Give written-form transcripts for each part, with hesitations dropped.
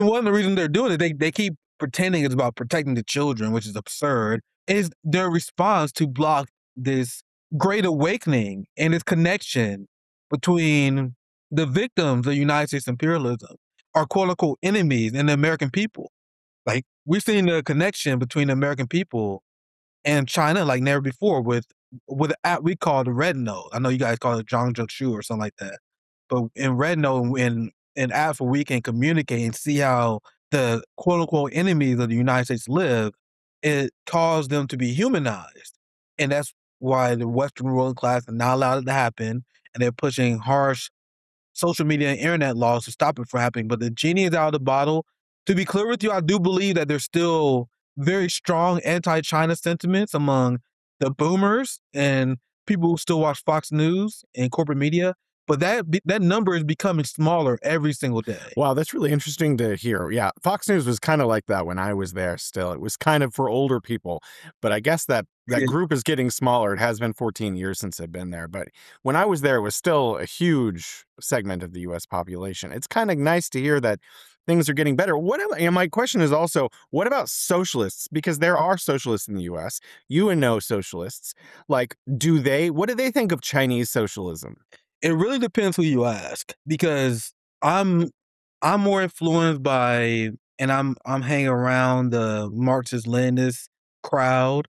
one of the reasons they're doing it, they keep pretending it's about protecting the children, which is absurd, is their response to block this great awakening and this connection between the victims of United States imperialism, our quote unquote enemies, and the American people. Like we've seen the connection between the American people and China like never before with an app we call the Red Note. I know you guys call it Zhangjiakshu or something like that. But in Red Note, in apps where we can communicate and see how the quote unquote enemies of the United States live, it caused them to be humanized. And that's why the Western ruling class are not allowed it to happen. And they're pushing harsh social media and internet laws to stop it from happening. But the genie is out of the bottle. To be clear with you, I do believe that there's still very strong anti-China sentiments among the boomers and people who still watch Fox News and corporate media. But that number is becoming smaller every single day. Wow, that's really interesting to hear. Yeah, Fox News was kind of like that when I was there still. It was kind of for older people, but I guess that group is getting smaller. It has been 14 years since I've been there, but when I was there, it was still a huge segment of the US population. It's kind of nice to hear that things are getting better. And my question is also, what about socialists? Because there are socialists in the US. You know socialists. Like, what do they think of Chinese socialism? It really depends who you ask because I'm I'm more influenced by and I'm hanging around the Marxist Leninist crowd.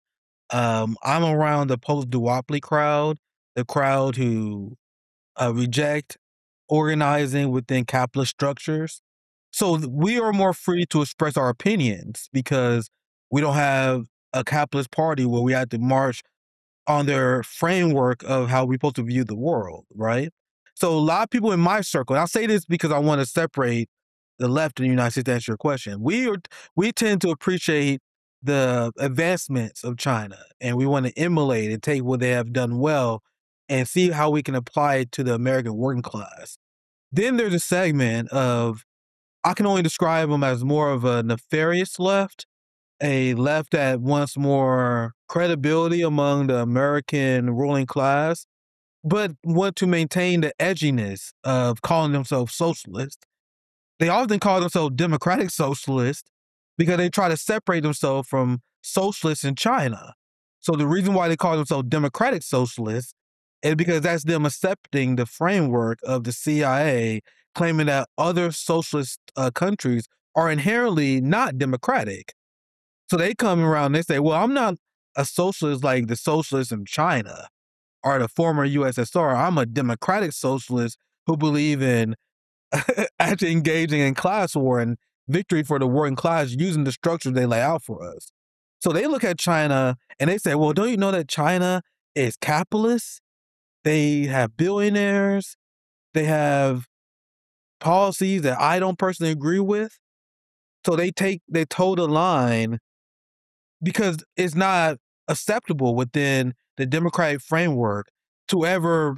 I'm around the post duopoly crowd, the crowd who reject organizing within capitalist structures. So we are more free to express our opinions because we don't have a capitalist party where we have to march on their framework of how we're supposed to view the world, right? So a lot of people in my circle, and I'll say this because I want to separate the left in the United States to answer your question. We tend to appreciate the advancements of China and we want to emulate and take what they have done well and see how we can apply it to the American working class. Then there's a segment of I can only describe them as more of a nefarious left, a left that wants more credibility among the American ruling class, but want to maintain the edginess of calling themselves socialist. They often call themselves democratic socialist because they try to separate themselves from socialists in China. So the reason why they call themselves democratic socialists is because that's them accepting the framework of the CIA, claiming that other socialist countries are inherently not democratic. So they come around and they say, well, I'm not a socialist like the socialists in China or the former USSR. I'm a democratic socialist who believe in actually engaging in class war and victory for the working class using the structures they lay out for us. So they look at China and they say, well, don't you know that China is capitalist? They have billionaires. They have policies that I don't personally agree with. So they toe the line because it's not acceptable within the democratic framework to ever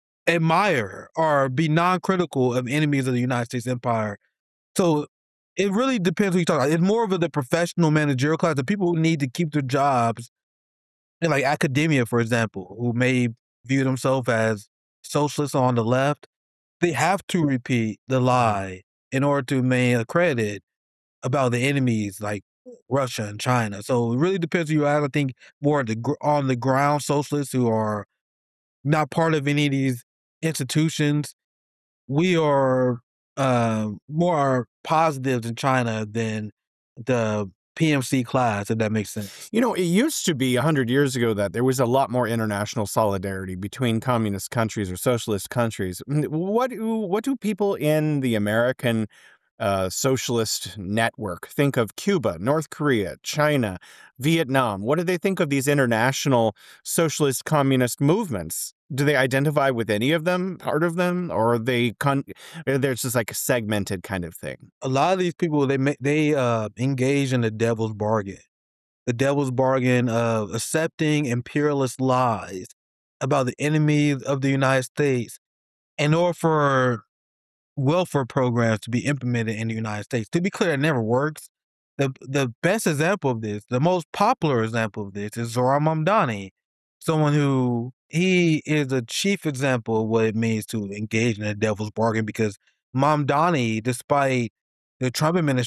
admire or be non-critical of enemies of the United States empire. So it really depends who you talk about. It's more of the professional managerial class, the people who need to keep their jobs in like academia, for example, who may view themselves as socialists on the left. They have to repeat the lie in order to maintain a credit about the enemies like Russia and China. So it really depends who you ask. I think more on the ground socialists who are not part of any of these institutions. We are more positive in China than the PMC class, if that makes sense. You know, it used to be 100 years ago that there was a lot more international solidarity between communist countries or socialist countries. What do people in the American socialist network think of Cuba, North Korea, China, Vietnam? What do they think of these international socialist communist movements? Do they identify with any of them, part of them, or are there's just like a segmented kind of thing? A lot of these people they engage in the devil's bargain. The devil's bargain of accepting imperialist lies about the enemies of the United States in order for welfare programs to be implemented in the United States. To be clear, it never works. The best example of this, the most popular example of this is Zohran Mamdani, someone who he is a chief example of what it means to engage in a devil's bargain because Mamdani, despite the Trump administration